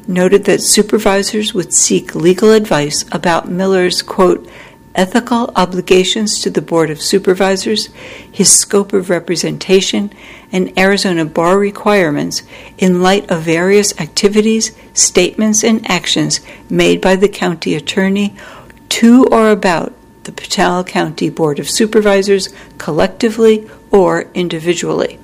noted that supervisors would seek legal advice about Miller's, quote, ethical obligations to the Board of Supervisors, his scope of representation, and Arizona bar requirements in light of various activities, statements, and actions made by the county attorney to or about the Pinal County Board of Supervisors collectively or individually.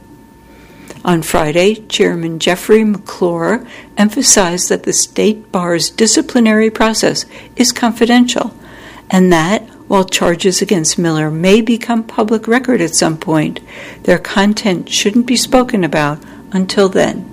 On Friday, Chairman Jeffrey McClure emphasized that the state bar's disciplinary process is confidential and that, while charges against Miller may become public record at some point, their content shouldn't be spoken about until then.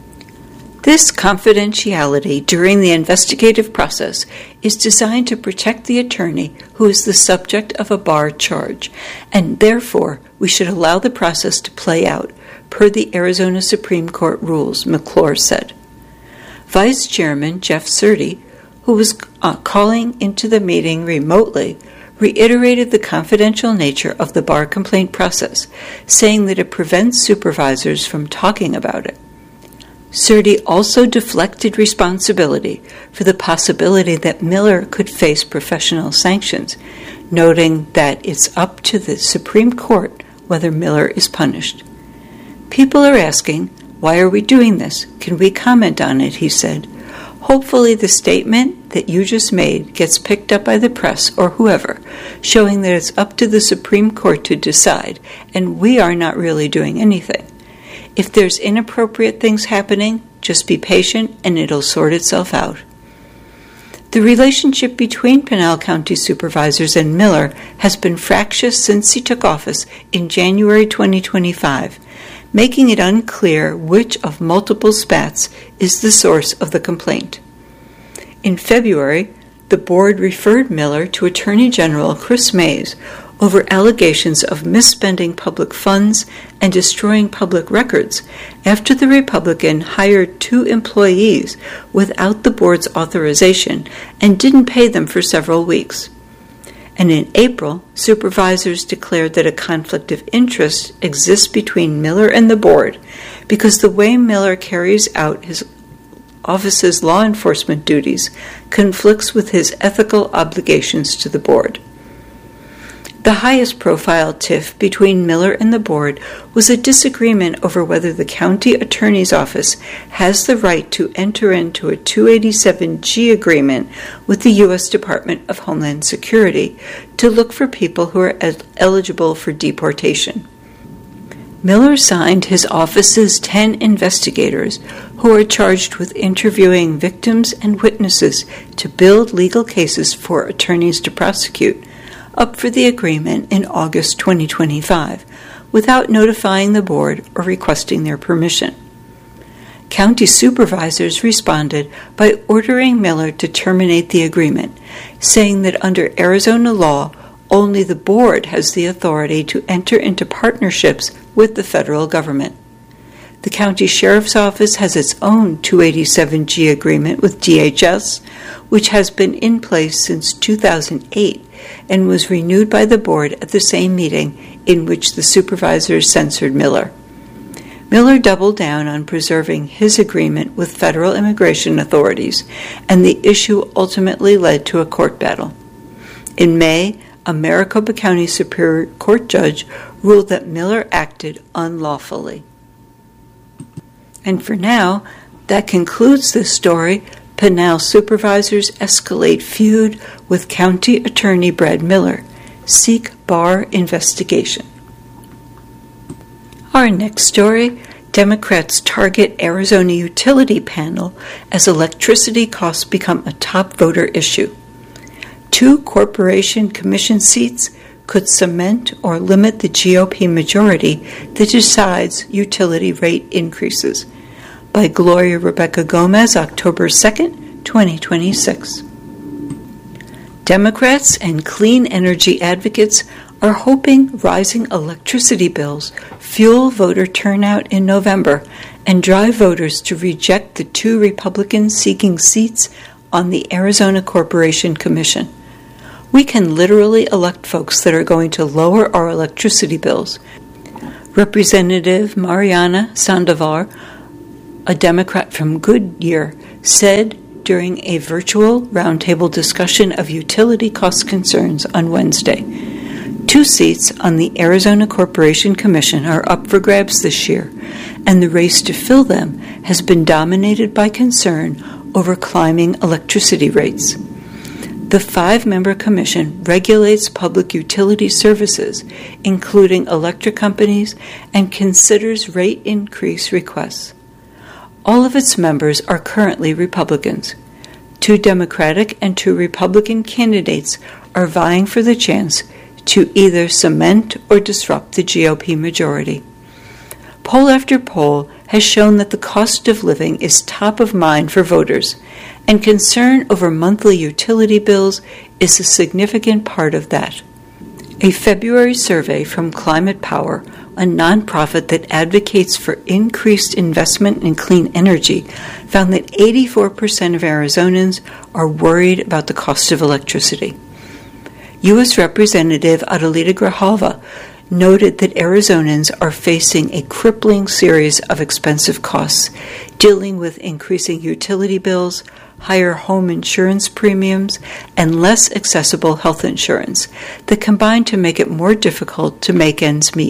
This confidentiality during the investigative process is designed to protect the attorney who is the subject of a bar charge, and therefore we should allow the process to play out, per the Arizona Supreme Court rules, McClure said. Vice Chairman Jeff Surtee, who was calling into the meeting remotely, reiterated the confidential nature of the bar complaint process, saying that it prevents supervisors from talking about it. Surtee also deflected responsibility for the possibility that Miller could face professional sanctions, noting that it's up to the Supreme Court whether Miller is punished. People are asking, why are we doing this? Can we comment on it, he said. Hopefully the statement that you just made gets picked up by the press or whoever, showing that it's up to the Supreme Court to decide, and we are not really doing anything. If there's inappropriate things happening, just be patient and it'll sort itself out. The relationship between Pinal County supervisors and Miller has been fractious since he took office in January 2025, making it unclear which of multiple spats is the source of the complaint. In February, the board referred Miller to Attorney General Chris Mays over allegations of misspending public funds and destroying public records after the Republican hired 2 employees without the board's authorization and didn't pay them for several weeks. And in April, supervisors declared that a conflict of interest exists between Miller and the board because the way Miller carries out his office's law enforcement duties conflicts with his ethical obligations to the board. The highest profile tiff between Miller and the board was a disagreement over whether the county attorney's office has the right to enter into a 287G agreement with the U.S. Department of Homeland Security to look for people who are eligible for deportation. Miller signed his office's 10 investigators who are charged with interviewing victims and witnesses to build legal cases for attorneys to prosecute, up for the agreement in August 2025, without notifying the board or requesting their permission. County supervisors responded by ordering Miller to terminate the agreement, saying that under Arizona law, only the board has the authority to enter into partnerships with the federal government. The county sheriff's office has its own 287G agreement with DHS, which has been in place since 2008 and was renewed by the board at the same meeting in which the supervisors censured Miller. Miller doubled down on preserving his agreement with federal immigration authorities, and the issue ultimately led to a court battle. In May, a Maricopa County Superior Court judge ruled that Miller acted unlawfully. And for now, that concludes this story. Pinal supervisors escalate feud with County Attorney Brad Miller. Seek bar investigation. Our next story, Democrats target Arizona utility panel as electricity costs become a top voter issue. 2 corporation commission seats could cement or limit the GOP majority that decides utility rate increases. By Gloria Rebecca Gomez, October 2nd, 2026. Democrats and clean energy advocates are hoping rising electricity bills fuel voter turnout in November and drive voters to reject the 2 Republicans seeking seats on the Arizona Corporation Commission. We can literally elect folks that are going to lower our electricity bills. Representative Mariana Sandoval, a Democrat from Goodyear, said during a virtual roundtable discussion of utility cost concerns on Wednesday. 2 seats on the Arizona Corporation Commission are up for grabs this year, and the race to fill them has been dominated by concern over climbing electricity rates. The 5-member commission regulates public utility services, including electric companies, and considers rate increase requests. All of its members are currently Republicans. 2 Democratic and 2 Republican candidates are vying for the chance to either cement or disrupt the GOP majority. Poll after poll has shown that the cost of living is top of mind for voters, and concern over monthly utility bills is a significant part of that. A February survey from Climate Power, a nonprofit that advocates for increased investment in clean energy, found that 84% of Arizonans are worried about the cost of electricity. U.S. Representative Adelita Grijalva noted that Arizonans are facing a crippling series of expensive costs, dealing with increasing utility bills, higher home insurance premiums, and less accessible health insurance that combine to make it more difficult to make ends meet.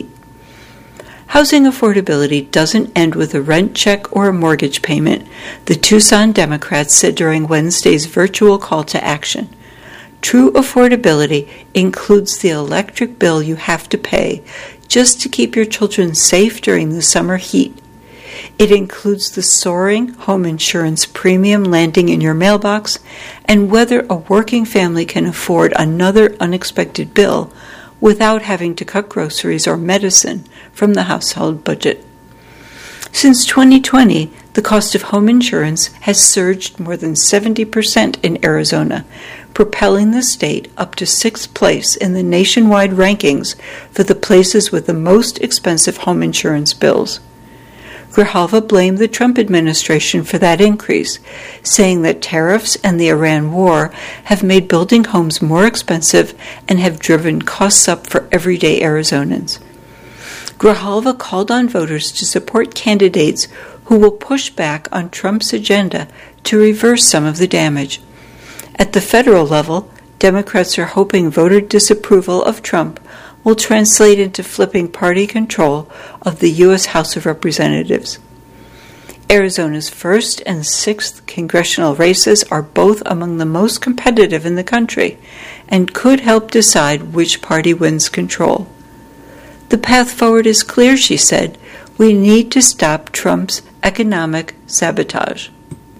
Housing affordability doesn't end with a rent check or a mortgage payment, the Tucson Democrats said during Wednesday's virtual call to action. True affordability includes the electric bill you have to pay just to keep your children safe during the summer heat. It includes the soaring home insurance premium landing in your mailbox and whether a working family can afford another unexpected bill without having to cut groceries or medicine from the household budget. Since 2020, the cost of home insurance has surged more than 70% in Arizona, propelling the state up to 6th place in the nationwide rankings for the places with the most expensive home insurance bills. Grijalva blamed the Trump administration for that increase, saying that tariffs and the Iran war have made building homes more expensive and have driven costs up for everyday Arizonans. Grijalva called on voters to support candidates who will push back on Trump's agenda to reverse some of the damage. At the federal level, Democrats are hoping voter disapproval of Trump will translate into flipping party control of the U.S. House of Representatives. Arizona's 1st and 6th congressional races are both among the most competitive in the country and could help decide which party wins control. The path forward is clear, she said. We need to stop Trump's economic sabotage.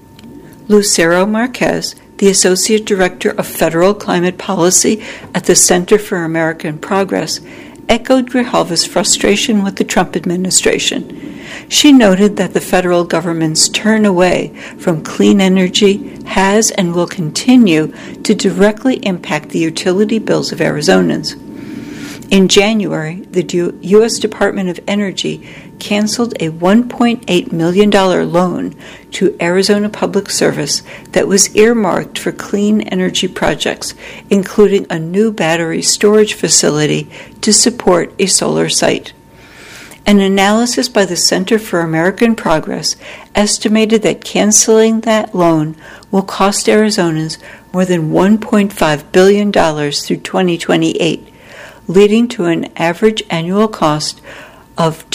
Lucero Marquez, the Associate Director of Federal Climate Policy at the Center for American Progress, echoed Grijalva's frustration with the Trump administration. She noted that the federal government's turn away from clean energy has and will continue to directly impact the utility bills of Arizonans. In January, the U.S. Department of Energy canceled a $1.8 million loan to Arizona Public Service that was earmarked for clean energy projects, including a new battery storage facility to support a solar site. An analysis by the Center for American Progress estimated that canceling that loan will cost Arizonans more than $1.5 billion through 2028, leading to an average annual cost of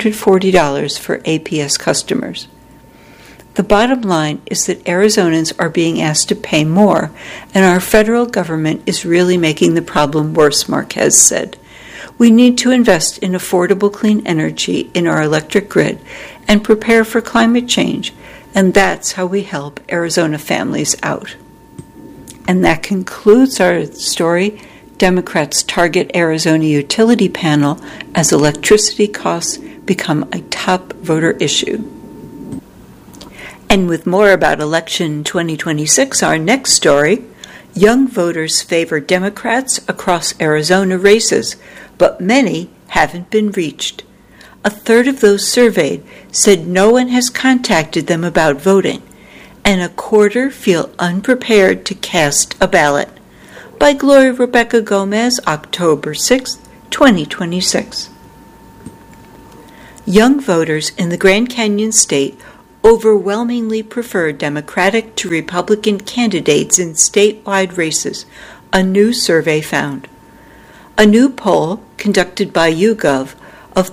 $240 for APS customers. The bottom line is that Arizonans are being asked to pay more, and our federal government is really making the problem worse, Marquez said. We need to invest in affordable clean energy in our electric grid and prepare for climate change, and that's how we help Arizona families out. And that concludes our story. Democrats target Arizona utility panel as electricity costs become a top voter issue. And with more about election 2026, our next story, young voters favor Democrats across Arizona races, but many haven't been reached. A third of those surveyed said no one has contacted them about voting, and a quarter feel unprepared to cast a ballot. By Gloria Rebecca Gomez, October 6, 2026. Young voters in the Grand Canyon State overwhelmingly prefer Democratic to Republican candidates in statewide races, a new survey found. A new poll conducted by YouGov of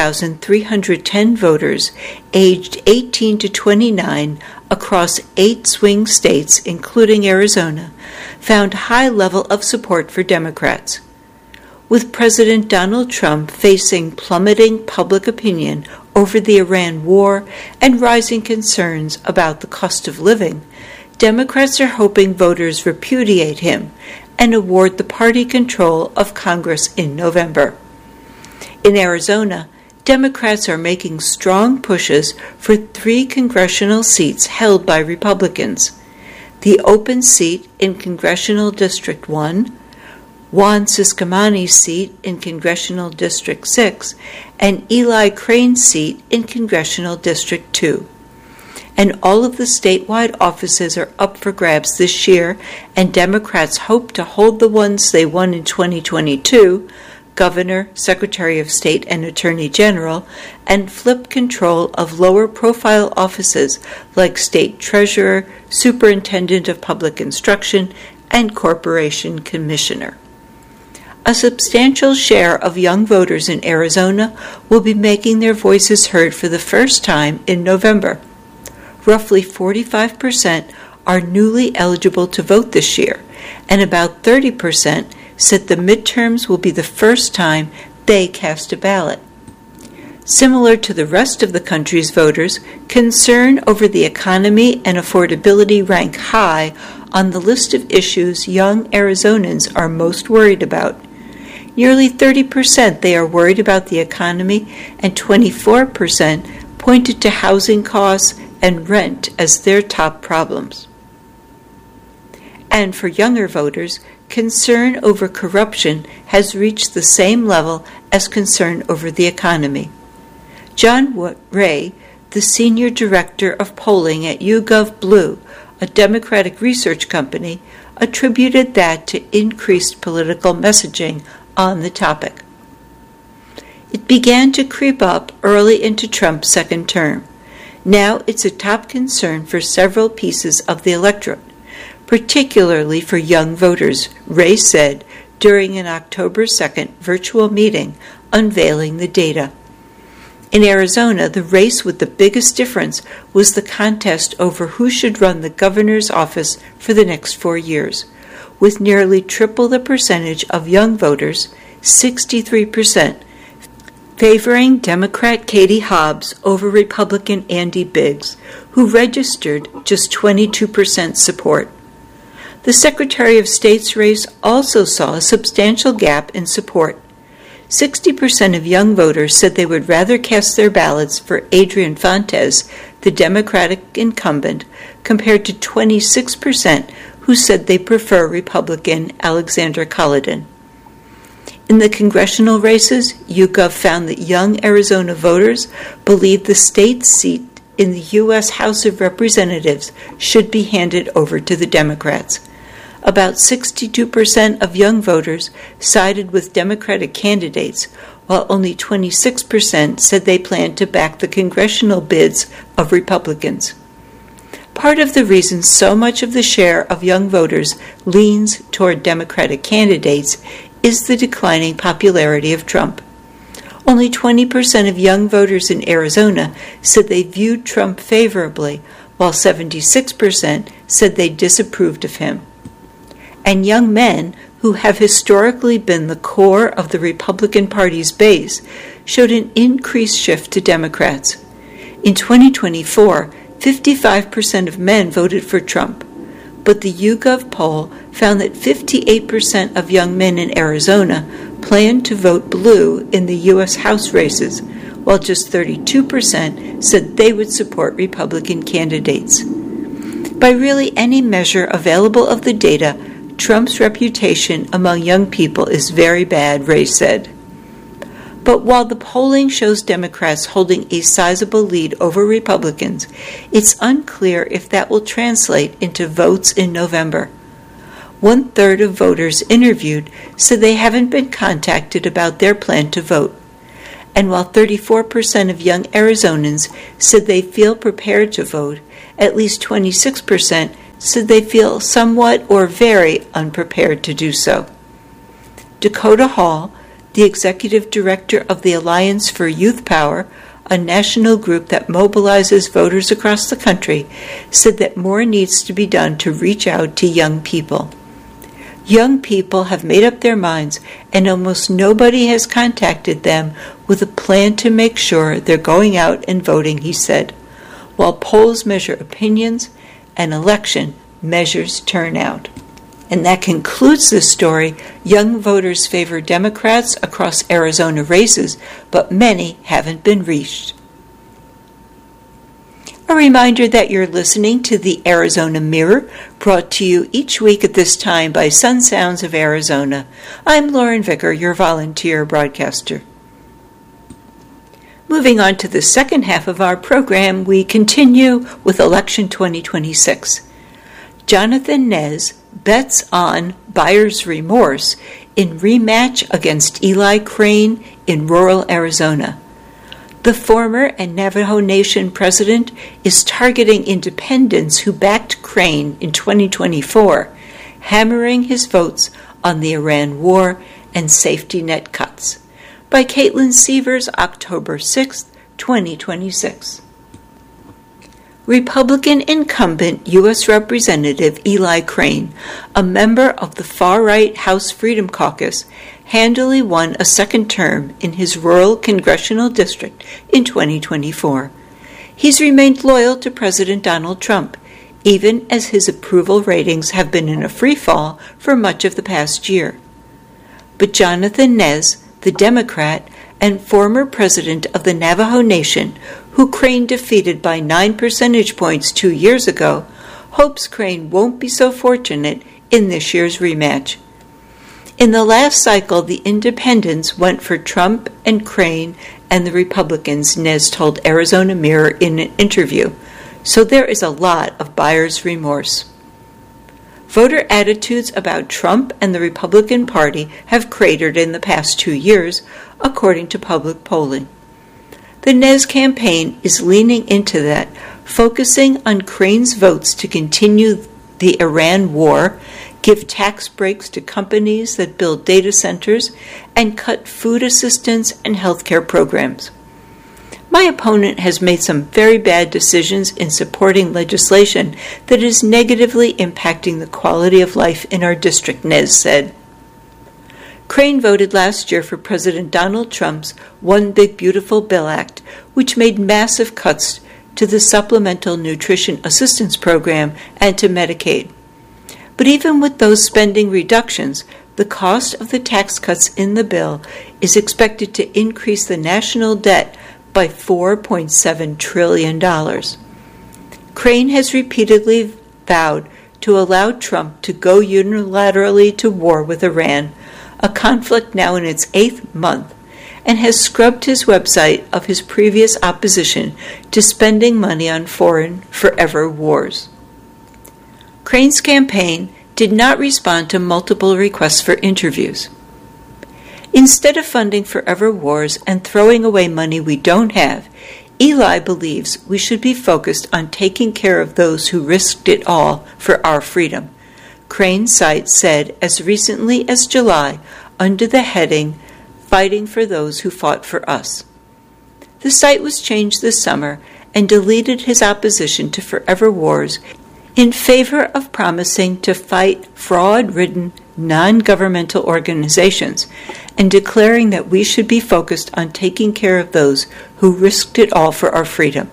3,310 voters aged 18 to 29 across 8 swing states, including Arizona, found high level of support for Democrats. With President Donald Trump facing plummeting public opinion over the Iran war and rising concerns about the cost of living, Democrats are hoping voters repudiate him and award the party control of Congress in November. In Arizona, Democrats are making strong pushes for 3 congressional seats held by Republicans: the open seat in Congressional District 1, Juan Ciscomani's seat in Congressional District 6, and Eli Crane's seat in Congressional District 2. And all of the statewide offices are up for grabs this year, and Democrats hope to hold the ones they won in 2022, Governor, Secretary of State, and Attorney General, and flip control of lower-profile offices like State Treasurer, Superintendent of Public Instruction, and Corporation Commissioner. A substantial share of young voters in Arizona will be making their voices heard for the first time in November. Roughly 45% are newly eligible to vote this year, and about 30% said the midterms will be the first time they cast a ballot. Similar to the rest of the country's voters, concern over the economy and affordability rank high on the list of issues young Arizonans are most worried about. Nearly 30% they are worried about the economy, and 24% pointed to housing costs and rent as their top problems. And for younger voters, concern over corruption has reached the same level as concern over the economy. John Ray, the senior director of polling at YouGov Blue, a Democratic research company, attributed that to increased political messaging on the topic. It began to creep up early into Trump's second term. Now it's a top concern for several pieces of the electorate, particularly for young voters, Ray said during an October 2nd virtual meeting unveiling the data. In Arizona, the race with the biggest difference was the contest over who should run the governor's office for the next 4 years, with nearly triple the percentage of young voters, 63%, favoring Democrat Katie Hobbs over Republican Andy Biggs, who registered just 22% support. The Secretary of State's race also saw a substantial gap in support. 60% of young voters said they would rather cast their ballots for Adrian Fontes, the Democratic incumbent, compared to 26% who said they prefer Republican Alexandra Culloden. In the congressional races, YouGov found that young Arizona voters believe the state's seat in the U.S. House of Representatives should be handed over to the Democrats. About 62% of young voters sided with Democratic candidates, while only 26% said they planned to back the congressional bids of Republicans. Part of the reason so much of the share of young voters leans toward Democratic candidates is the declining popularity of Trump. Only 20% of young voters in Arizona said they viewed Trump favorably, while 76% said they disapproved of him. And young men, who have historically been the core of the Republican Party's base, showed an increased shift to Democrats. In 2024, 55% of men voted for Trump, but the YouGov poll found that 58% of young men in Arizona planned to vote blue in the U.S. House races, while just 32% said they would support Republican candidates. By really any measure available of the data, Trump's reputation among young people is very bad, Ray said. But while the polling shows Democrats holding a sizable lead over Republicans, it's unclear if that will translate into votes in November. 1/3 of voters interviewed said they haven't been contacted about their plan to vote. And while 34% of young Arizonans said they feel prepared to vote, at least 26% said they feel somewhat or very unprepared to do so. Dakota Hall, the executive director of the Alliance for Youth Power, a national group that mobilizes voters across the country, said that more needs to be done to reach out to young people. Young people have made up their minds, and almost nobody has contacted them with a plan to make sure they're going out and voting, he said. While polls measure opinions, an election measures turnout. And that concludes this story. Young voters favor Democrats across Arizona races, but many haven't been reached. A reminder that you're listening to the Arizona Mirror, brought to you each week at this time by Sun Sounds of Arizona. I'm Lauren Vicker, your volunteer broadcaster. Moving on to the second half of our program, we continue with Election 2026. Jonathan Nez bets on buyer's remorse in rematch against Eli Crane in rural Arizona. The former and Navajo Nation president is targeting independents who backed Crane in 2024, hammering his votes on the Iran war and safety net cuts. By Caitlin Sievers, October 6, 2026. Republican incumbent U.S. Representative Eli Crane, a member of the far-right House Freedom Caucus, handily won a second term in his rural congressional district in 2024. He's remained loyal to President Donald Trump, even as his approval ratings have been in a free fall for much of the past year. But Jonathan Nez, the Democrat and former president of the Navajo Nation, who Crane defeated by 9 percentage points 2 years ago, hopes Crane won't be so fortunate in this year's rematch. In the last cycle, the independents went for Trump and Crane and the Republicans, Nez told Arizona Mirror in an interview. So there is a lot of buyer's remorse. Voter attitudes about Trump and the Republican Party have cratered in the past 2 years, according to public polling. The Nez campaign is leaning into that, focusing on Crane's votes to continue the Iran war, give tax breaks to companies that build data centers, and cut food assistance and healthcare programs. My opponent has made some very bad decisions in supporting legislation that is negatively impacting the quality of life in our district, Nez said. Crane voted last year for President Donald Trump's One Big Beautiful Bill Act, which made massive cuts to the Supplemental Nutrition Assistance Program and to Medicaid. But even with those spending reductions, the cost of the tax cuts in the bill is expected to increase the national debt by $4.7 trillion. Crane has repeatedly vowed to allow Trump to go unilaterally to war with Iran, a conflict now in its 8th month, and has scrubbed his website of his previous opposition to spending money on foreign forever wars. Crane's campaign did not respond to multiple requests for interviews. Instead of funding forever wars and throwing away money we don't have, Eli believes we should be focused on taking care of those who risked it all for our freedom, Crane's site said as recently as July under the heading, Fighting for Those Who Fought for Us. The site was changed this summer and deleted his opposition to forever wars in favor of promising to fight fraud-ridden non-governmental organizations and declaring that we should be focused on taking care of those who risked it all for our freedom.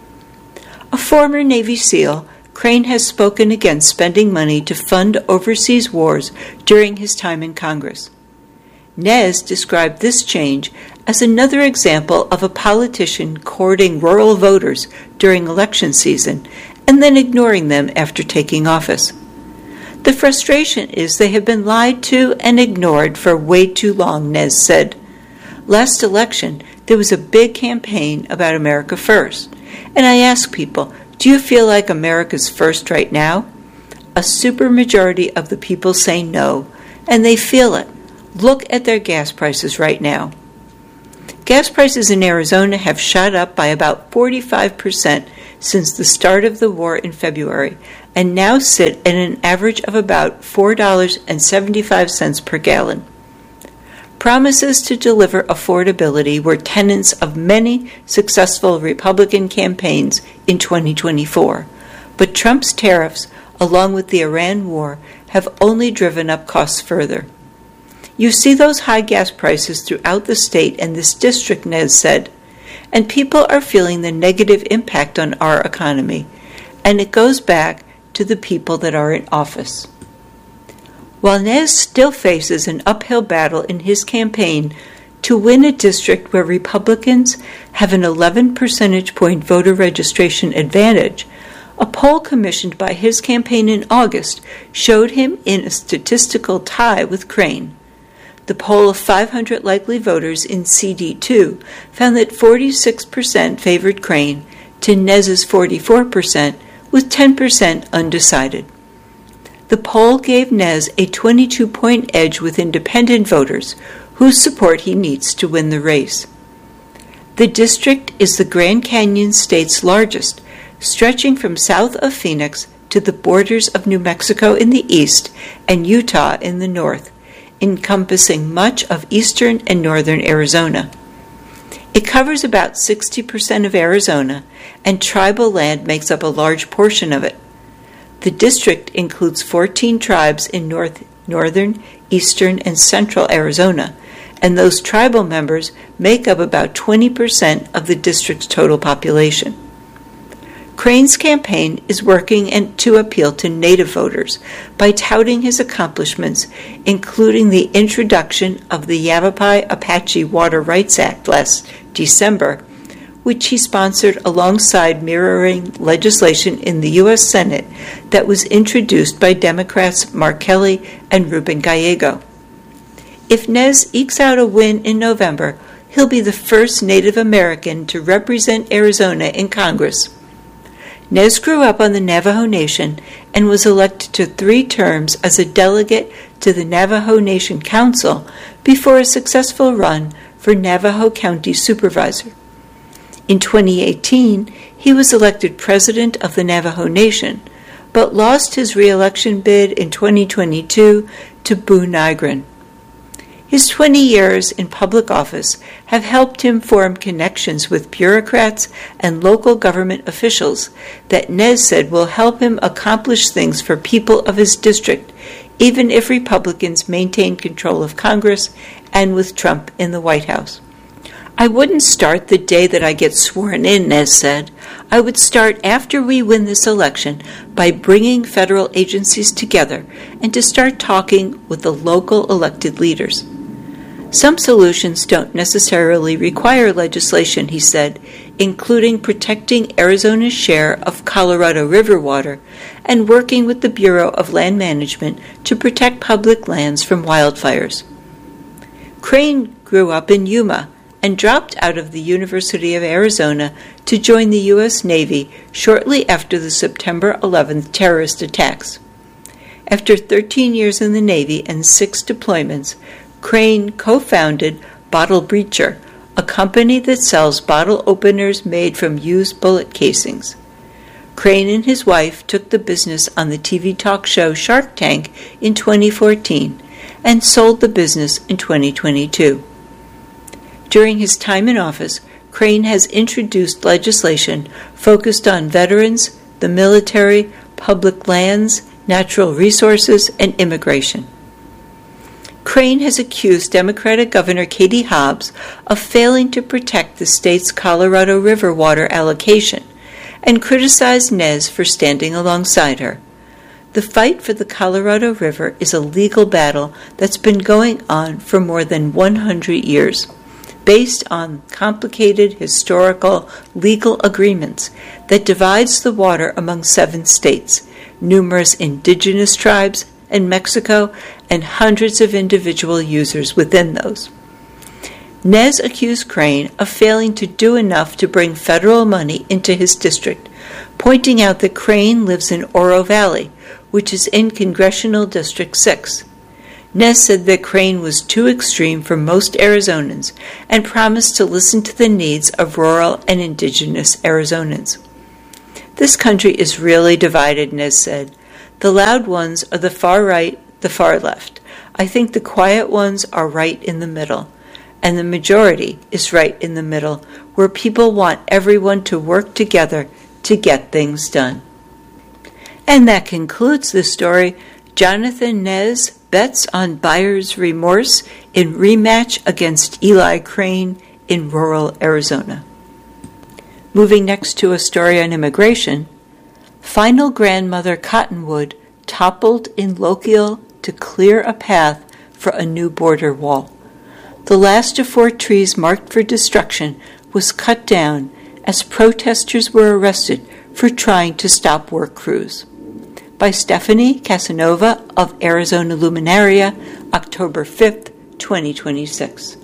A former Navy SEAL, Crane has spoken against spending money to fund overseas wars during his time in Congress. Nez described this change as another example of a politician courting rural voters during election season and then ignoring them after taking office. The frustration is they have been lied to and ignored for way too long, Nez said. Last election, there was a big campaign about America First, and I asked people, do you feel like America's first right now? A supermajority of the people say no, and they feel it. Look at their gas prices right now. Gas prices in Arizona have shot up by about 45% since the start of the war in February, and now sit at an average of about $4.75 per gallon. Promises to deliver affordability were tenets of many successful Republican campaigns in 2024, but Trump's tariffs, along with the Iran war, have only driven up costs further. You see those high gas prices throughout the state and this district, Nez said, and people are feeling the negative impact on our economy, and it goes back to the people that are in office. While Nez still faces an uphill battle in his campaign to win a district where Republicans have an 11 percentage point voter registration advantage, a poll commissioned by his campaign in August showed him in a statistical tie with Crane. The poll of 500 likely voters in CD2 found that 46% favored Crane to Nez's 44%, with 10% undecided. The poll gave Nez a 22-point edge with independent voters, whose support he needs to win the race. The district is the Grand Canyon state's largest, stretching from south of Phoenix to the borders of New Mexico in the east and Utah in the north, encompassing much of eastern and northern Arizona. It covers about 60% of Arizona, and tribal land makes up a large portion of it. The district includes 14 tribes in northern, eastern, and central Arizona, and those tribal members make up about 20% of the district's total population. Crane's campaign is working to appeal to Native voters by touting his accomplishments, including the introduction of the Yavapai Apache Water Rights Act last December, which he sponsored alongside mirroring legislation in the U.S. Senate that was introduced by Democrats Mark Kelly and Ruben Gallego. If Nez ekes out a win in November, he'll be the first Native American to represent Arizona in Congress. Nez grew up on the Navajo Nation and was elected to 3 terms as a delegate to the Navajo Nation Council before a successful run for Navajo County Supervisor. In 2018, he was elected president of the Navajo Nation, but lost his re-election bid in 2022 to Boo Nygren. His 20 years in public office have helped him form connections with bureaucrats and local government officials that Nez said will help him accomplish things for people of his district, even if Republicans maintain control of Congress and with Trump in the White House. I wouldn't start the day that I get sworn in, Nez said. I would start after we win this election by bringing federal agencies together and to start talking with the local elected leaders. Some solutions don't necessarily require legislation, he said, including protecting Arizona's share of Colorado River water and working with the Bureau of Land Management to protect public lands from wildfires. Crane grew up in Yuma and dropped out of the University of Arizona to join the U.S. Navy shortly after the September 11th terrorist attacks. After 13 years in the Navy and 6 deployments, Crane co-founded Bottle Breacher, a company that sells bottle openers made from used bullet casings. Crane and his wife took the business on the TV talk show Shark Tank in 2014 and sold the business in 2022. During his time in office, Crane has introduced legislation focused on veterans, the military, public lands, natural resources, and immigration. Crane has accused Democratic Governor Katie Hobbs of failing to protect the state's Colorado River water allocation and criticized Nez for standing alongside her. The fight for the Colorado River is a legal battle that's been going on for more than 100 years, based on complicated historical legal agreements that divides the water among 7 states, numerous indigenous tribes, and Mexico, and hundreds of individual users within those. Nez accused Crane of failing to do enough to bring federal money into his district, pointing out that Crane lives in Oro Valley, which is in Congressional District 6. Nez said that Crane was too extreme for most Arizonans and promised to listen to the needs of rural and indigenous Arizonans. "This country is really divided," Nez said. "The loud ones are the far right, the far left. I think the quiet ones are right in the middle. And the majority is right in the middle, where people want everyone to work together to get things done." And that concludes the story. Jonathan Nez bets on buyer's remorse in rematch against Eli Crane in rural Arizona. Moving next to a story on immigration, final grandmother cottonwood toppled in Lochiel to clear a path for a new border wall. The last of 4 trees marked for destruction was cut down as protesters were arrested for trying to stop work crews. By Stephanie Casanova of Arizona Luminaria, October 5, 2026.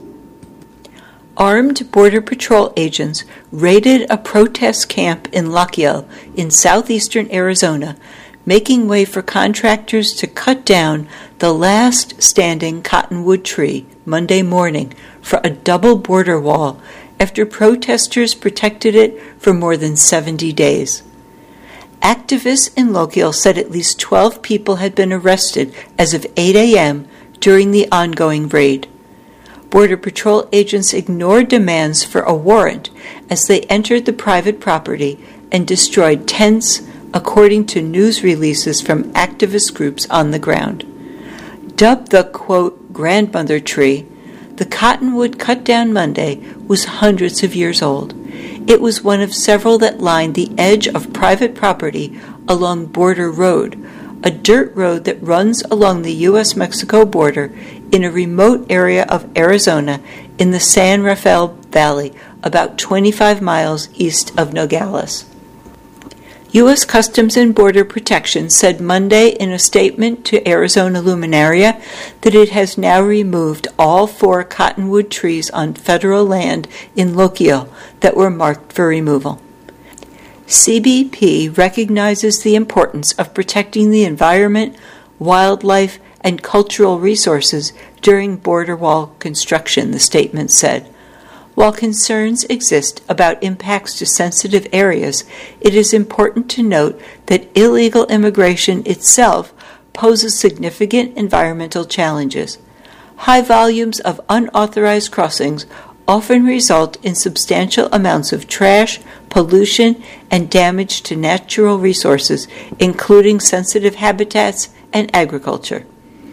Armed Border Patrol agents raided a protest camp in Lochiel in southeastern Arizona, making way for contractors to cut down the last standing cottonwood tree Monday morning for a double border wall after protesters protected it for more than 70 days. Activists in Lochiel said at least 12 people had been arrested as of 8 a.m. during the ongoing raid. Border Patrol agents ignored demands for a warrant as they entered the private property and destroyed tents, according to news releases from activist groups on the ground. Dubbed the, quote, grandmother tree, the cottonwood cut down Monday was hundreds of years old. It was one of several that lined the edge of private property along Border Road, a dirt road that runs along the U.S.-Mexico border in a remote area of Arizona in the San Rafael Valley, about 25 miles east of Nogales. U.S. Customs and Border Protection said Monday in a statement to Arizona Luminaria that it has now removed all 4 cottonwood trees on federal land in Lochiel that were marked for removal. CBP recognizes the importance of protecting the environment, wildlife, and cultural resources during border wall construction, the statement said. While concerns exist about impacts to sensitive areas, it is important to note that illegal immigration itself poses significant environmental challenges. High volumes of unauthorized crossings often result in substantial amounts of trash, pollution, and damage to natural resources, including sensitive habitats and agriculture.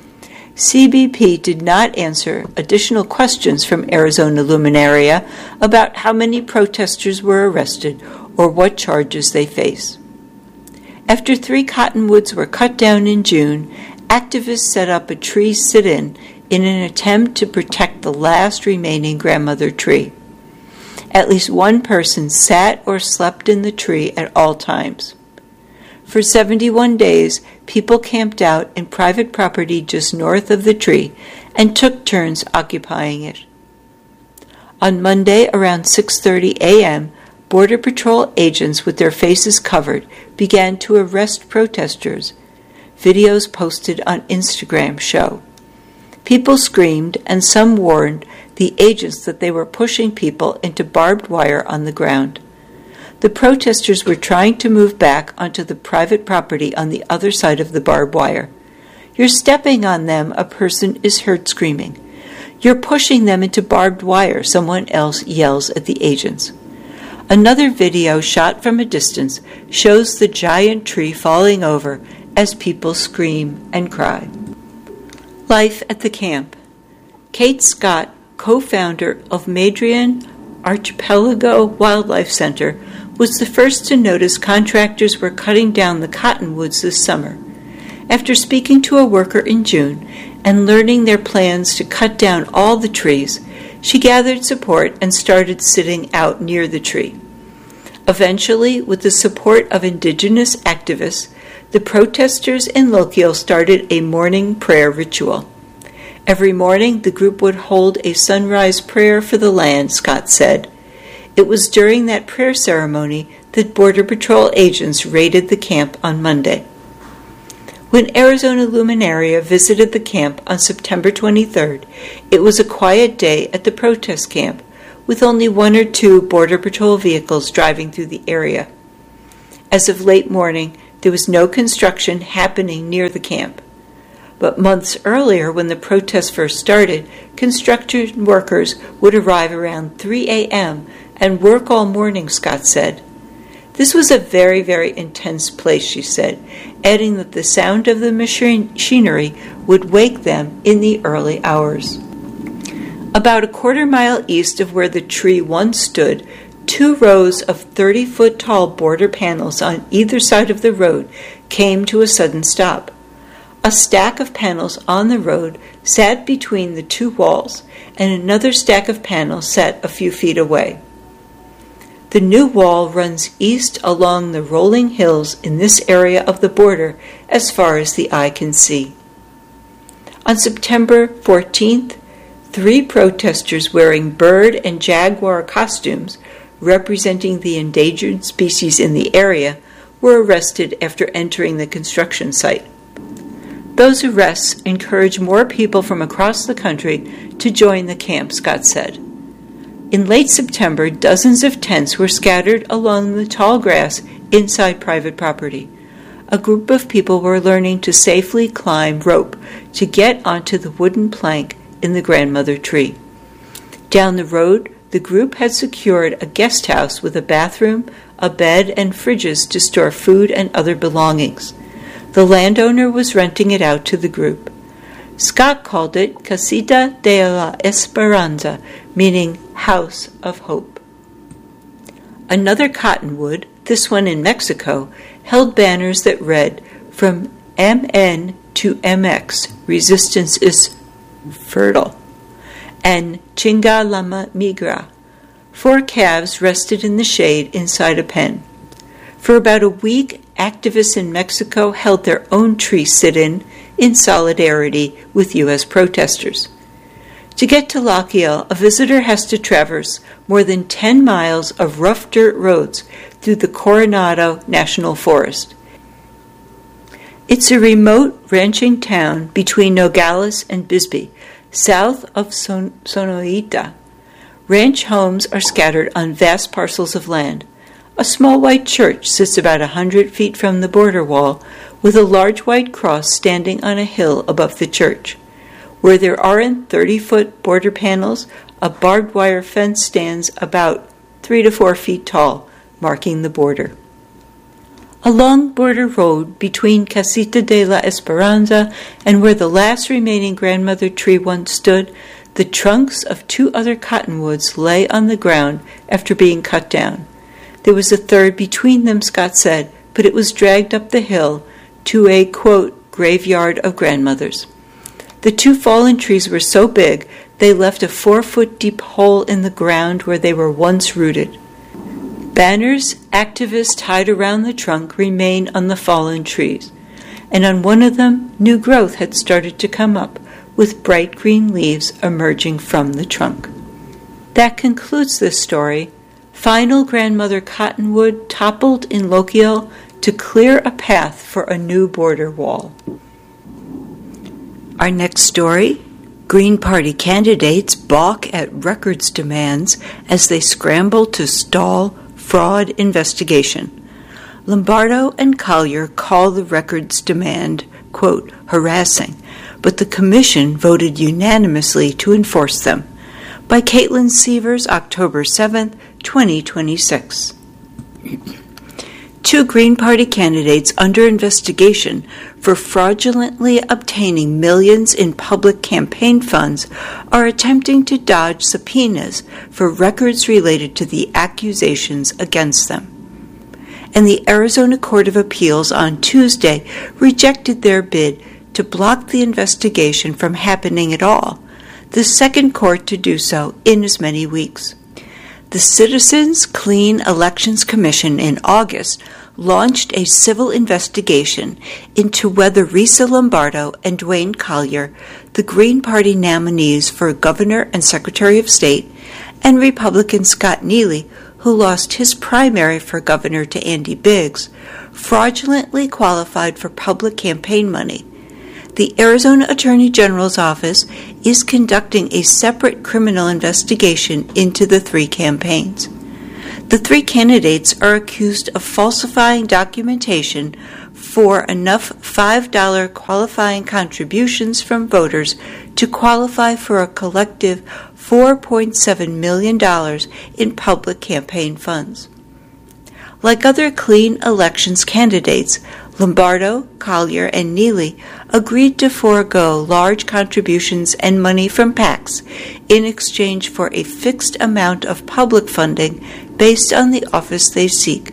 CBP did not answer additional questions from Arizona Luminaria about how many protesters were arrested or what charges they face. After 3 cottonwoods were cut down in June, activists set up a tree sit-in in an attempt to protect the last remaining grandmother tree. At least one person sat or slept in the tree at all times. For 71 days, people camped out in private property just north of the tree and took turns occupying it. On Monday around 6:30 a.m., Border Patrol agents with their faces covered began to arrest protesters. Videos posted on Instagram show. People screamed and some warned the agents that they were pushing people into barbed wire on the ground. The protesters were trying to move back onto the private property on the other side of the barbed wire. "You're stepping on them," a person is heard screaming. "You're pushing them into barbed wire," someone else yells at the agents. Another video shot from a distance shows the giant tree falling over as people scream and cry. Life at the camp. Kate Scott, co-founder of Madrian Archipelago Wildlife Center, was the first to notice contractors were cutting down the cottonwoods this summer. After speaking to a worker in June and learning their plans to cut down all the trees, she gathered support and started sitting out near the tree. Eventually, with the support of indigenous activists, the protesters in Lochiel started a morning prayer ritual. Every morning, the group would hold a sunrise prayer for the land, Scott said. It was during that prayer ceremony that Border Patrol agents raided the camp on Monday. When Arizona Luminaria visited the camp on September 23rd, it was a quiet day at the protest camp, with only 1 or 2 Border Patrol vehicles driving through the area. As of late morning, there was no construction happening near the camp. But months earlier, when the protests first started, construction workers would arrive around 3 a.m. and work all morning, Scott said. This was a very, very intense place, she said, adding that the sound of the machinery would wake them in the early hours. About a quarter-mile east of where the tree once stood, 2 rows of 30-foot-tall border panels on either side of the road came to a sudden stop. A stack of panels on the road sat between the 2 walls, and another stack of panels sat a few feet away. The new wall runs east along the rolling hills in this area of the border as far as the eye can see. On September 14th, 3 protesters wearing bird and jaguar costumes, representing the endangered species in the area, were arrested after entering the construction site. Those arrests encourage more people from across the country to join the camp, Scott said. In late September, dozens of tents were scattered along the tall grass inside private property. A group of people were learning to safely climb rope to get onto the wooden plank in the grandmother tree. Down the road, the group had secured a guest house with a bathroom, a bed, and fridges to store food and other belongings. The landowner was renting it out to the group. Scott called it Casita de la Esperanza, meaning House of Hope. Another cottonwood, this one in Mexico, held banners that read, "From MN to MX, resistance is fertile," and "Chinga la migra." 4 calves rested in the shade inside a pen. For about a week, activists in Mexico held their own tree sit-in in solidarity with U.S. protesters. To get to Lochiel, a visitor has to traverse more than 10 miles of rough dirt roads through the Coronado National Forest. It's a remote ranching town between Nogales and Bisbee, south of Sonoita. Ranch homes are scattered on vast parcels of land. A small white church sits about 100 feet from the border wall, with a large white cross standing on a hill above the church. Where there aren't 30-foot border panels, a barbed wire fence stands about 3 to 4 feet tall, marking the border. Along border road between Casita de la Esperanza and where the last remaining grandmother tree once stood, the trunks of 2 other cottonwoods lay on the ground after being cut down. There was a third between them, Scott said, but it was dragged up the hill to a, quote, graveyard of grandmothers. The 2 fallen trees were so big they left a 4-foot deep hole in the ground where they were once rooted. Banners activists tied around the trunk remain on the fallen trees, and on one of them new growth had started to come up, with bright green leaves emerging from the trunk. That concludes this story. Final grandmother cottonwood toppled in Lochiel to clear a path for a new border wall. Our next story, Green Party candidates balk at records demands as they scramble to stall fraud investigation. Lombardo and Collier call the records demand, quote, harassing, but the commission voted unanimously to enforce them. By Caitlin Sievers, October 7th, 2026. 2 Green Party candidates under investigation for fraudulently obtaining millions in public campaign funds are attempting to dodge subpoenas for records related to the accusations against them. And the Arizona Court of Appeals on Tuesday rejected their bid to block the investigation from happening at all, the second court to do so in as many weeks. The Citizens Clean Elections Commission in August launched a civil investigation into whether Risa Lombardo and Dwayne Collier, the Green Party nominees for Governor and Secretary of State, and Republican Scott Neely, who lost his primary for governor to Andy Biggs, fraudulently qualified for public campaign money. The Arizona Attorney General's office is conducting a separate criminal investigation into the 3 campaigns. The 3 candidates are accused of falsifying documentation for enough $5 qualifying contributions from voters to qualify for a collective $4.7 million in public campaign funds. Like other clean elections candidates, Lombardo, Collier, and Neely agreed to forego large contributions and money from PACs in exchange for a fixed amount of public funding based on the office they seek.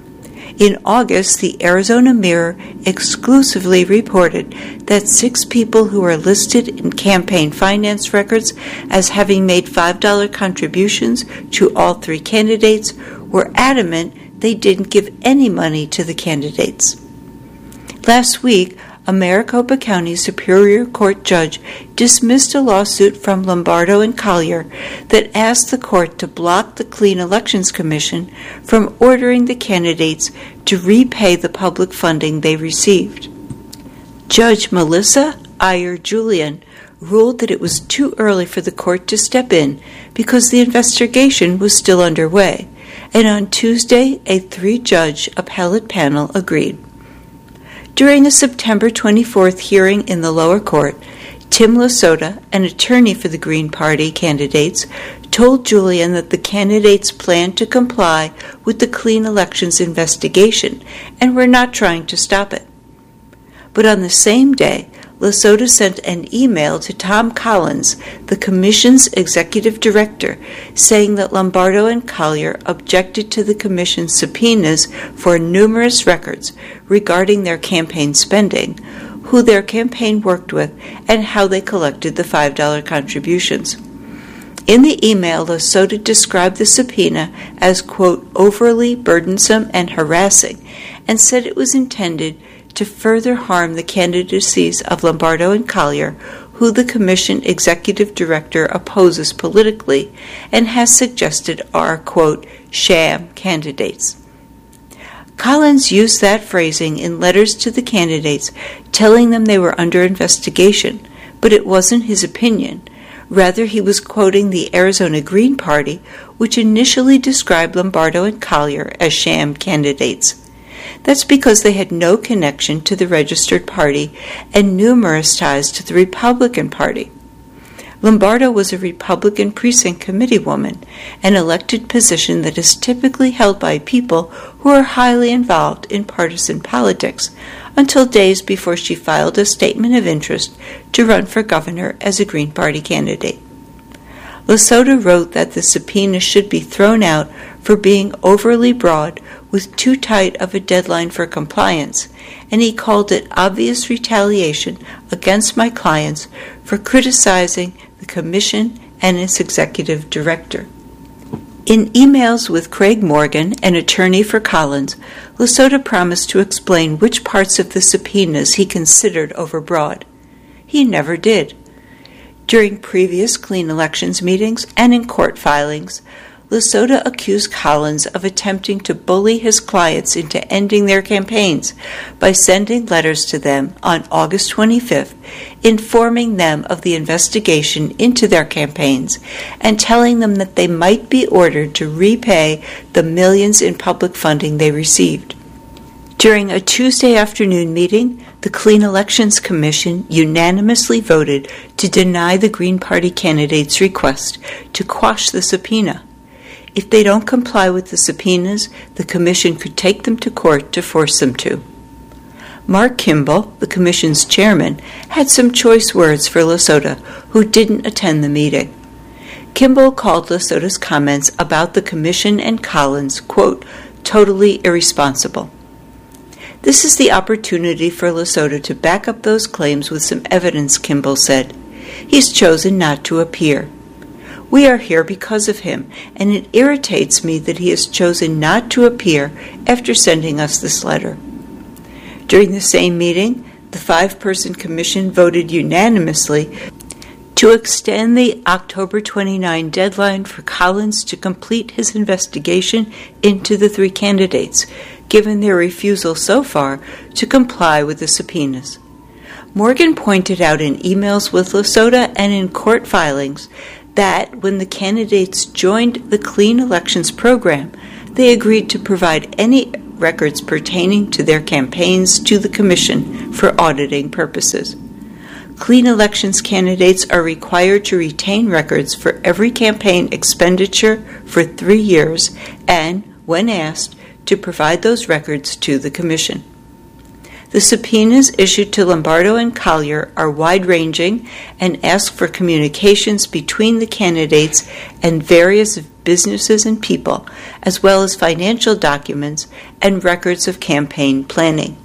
In August, the Arizona Mirror exclusively reported that 6 people who are listed in campaign finance records as having made $5 contributions to all 3 candidates were adamant they didn't give any money to the candidates. Last week, a Maricopa County Superior Court judge dismissed a lawsuit from Lombardo and Collier that asked the court to block the Clean Elections Commission from ordering the candidates to repay the public funding they received. Judge Melissa Iyer-Julian ruled that it was too early for the court to step in because the investigation was still underway, and on Tuesday, a 3-judge appellate panel agreed. During a September 24th hearing in the lower court, Tim Lasota, an attorney for the Green Party candidates, told Julian that the candidates planned to comply with the Clean Elections investigation and were not trying to stop it. But on the same day, Lasota sent an email to Tom Collins, the Commission's executive director, saying that Lombardo and Collier objected to the Commission's subpoenas for numerous records regarding their campaign spending, who their campaign worked with, and how they collected the $5 contributions. In the email, Lasota described the subpoena as, quote, overly burdensome and harassing, and said it was intended to further harm the candidacies of Lombardo and Collier, who the Commission Executive Director opposes politically and has suggested are, quote, sham candidates. Collins used that phrasing in letters to the candidates, telling them they were under investigation, but it wasn't his opinion. Rather, he was quoting the Arizona Green Party, which initially described Lombardo and Collier as sham candidates. That's because they had no connection to the registered party and numerous ties to the Republican Party. Lombardo was a Republican precinct committee woman, an elected position that is typically held by people who are highly involved in partisan politics, until days before she filed a statement of interest to run for governor as a Green Party candidate. Lasota wrote that the subpoena should be thrown out for being overly broad with too tight of a deadline for compliance, and he called it obvious retaliation against my clients for criticizing the Commission and its executive director. In emails with Craig Morgan, an attorney for Collins, Lasota promised to explain which parts of the subpoenas he considered overbroad. He never did. During previous Clean Elections meetings and in court filings, Lasota accused Collins of attempting to bully his clients into ending their campaigns by sending letters to them on August 25th, informing them of the investigation into their campaigns and telling them that they might be ordered to repay the millions in public funding they received. During a Tuesday afternoon meeting, the Clean Elections Commission unanimously voted to deny the Green Party candidates' request to quash the subpoena. If they don't comply with the subpoenas, the Commission could take them to court to force them to. Mark Kimball, the Commission's chairman, had some choice words for Lasota, who didn't attend the meeting. Kimball called Lasota's comments about the Commission and Collins, quote, totally irresponsible. This is the opportunity for Lasota to back up those claims with some evidence, Kimball said. He's chosen not to appear. We are here because of him, and it irritates me that he has chosen not to appear after sending us this letter. During the same meeting, the 5-person commission voted unanimously to extend the October 29 deadline for Collins to complete his investigation into the 3 candidates, given their refusal so far to comply with the subpoenas. Morgan pointed out in emails with Lasota and in court filings that when the candidates joined the Clean Elections program, they agreed to provide any records pertaining to their campaigns to the Commission for auditing purposes. Clean Elections candidates are required to retain records for every campaign expenditure for 3 years and, when asked, to provide those records to the Commission. The subpoenas issued to Lombardo and Collier are wide-ranging and ask for communications between the candidates and various businesses and people, as well as financial documents and records of campaign planning.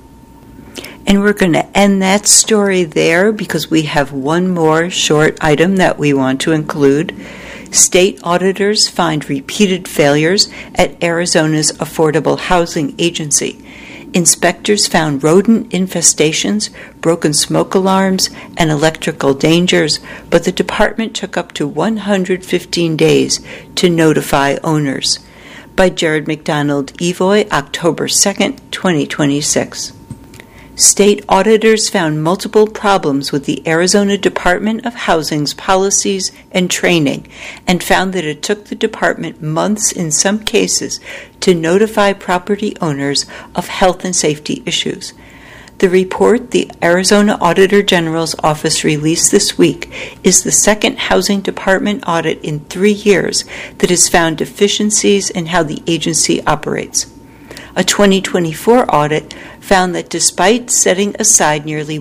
And we're going to end that story there because we have one more short item that we want to include. State auditors find repeated failures at Arizona's Affordable Housing Agency. Inspectors found rodent infestations, broken smoke alarms, and electrical dangers, but the department took up to 115 days to notify owners. By Jared McDonald Evoy, October 2nd, 2026. State auditors found multiple problems with the Arizona Department of Housing's policies and training and found that it took the department months in some cases to notify property owners of health and safety issues. The report the Arizona Auditor General's office released this week is the second housing department audit in 3 years that has found deficiencies in how the agency operates. A 2024 audit found that despite setting aside nearly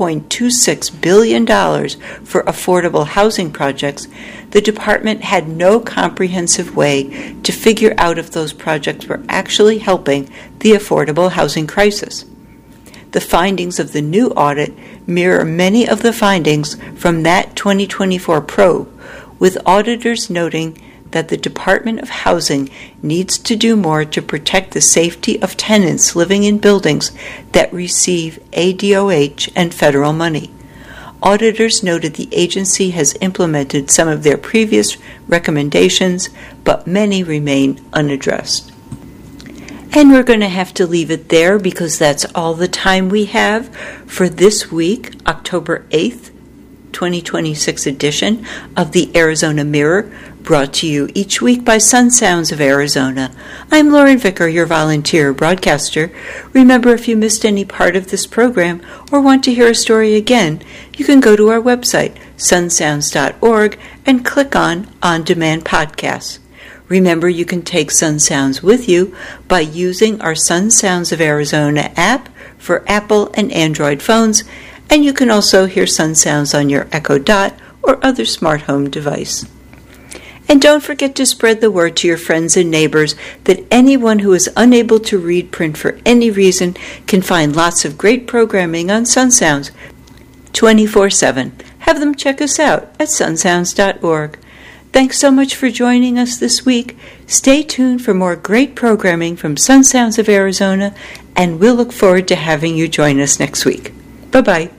$1.26 billion for affordable housing projects, the department had no comprehensive way to figure out if those projects were actually helping the affordable housing crisis. The findings of the new audit mirror many of the findings from that 2024 probe, with auditors noting that the Department of Housing needs to do more to protect the safety of tenants living in buildings that receive ADOH and federal money. Auditors noted the agency has implemented some of their previous recommendations, but many remain unaddressed. And we're going to have to leave it there because that's all the time we have for this week, October 8th, 2026 edition of the Arizona Mirror, brought to you each week by Sun Sounds of Arizona. I'm Lauren Vicker, your volunteer broadcaster. Remember, if you missed any part of this program or want to hear a story again, you can go to our website, sunsounds.org, and click on On-Demand Podcasts. Remember, you can take Sun Sounds with you by using our Sun Sounds of Arizona app for Apple and Android phones, and you can also hear Sun Sounds on your Echo Dot or other smart home device. And don't forget to spread the word to your friends and neighbors that anyone who is unable to read print for any reason can find lots of great programming on Sun Sounds 24/7. Have them check us out at sunsounds.org. Thanks so much for joining us this week. Stay tuned for more great programming from Sun Sounds of Arizona, and we'll look forward to having you join us next week. Bye-bye.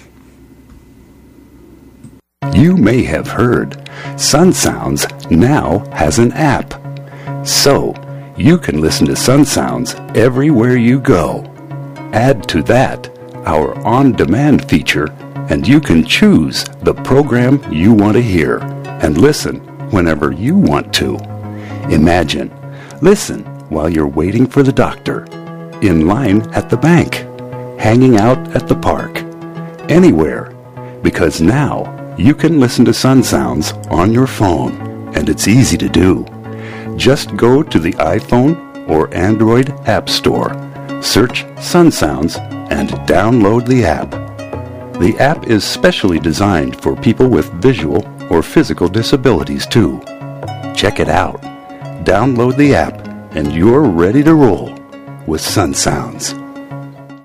You may have heard Sun Sounds now has an app. So, you can listen to Sun Sounds everywhere you go. Add to that our on-demand feature, and you can choose the program you want to hear and listen whenever you want to. Imagine, listen while you're waiting for the doctor, in line at the bank, hanging out at the park, anywhere, because now you can listen to Sun Sounds on your phone, and it's easy to do. Just go to the iPhone or Android App Store, search Sun Sounds, and download the app. The app is specially designed for people with visual or physical disabilities too. Check it out. Download the app, and you're ready to roll with Sun Sounds.